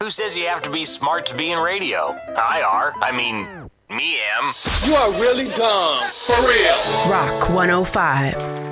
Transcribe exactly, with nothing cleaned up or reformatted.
Who says you have to be smart to be in radio? I are. I mean, me am. You are really dumb. For real. Rock one oh five.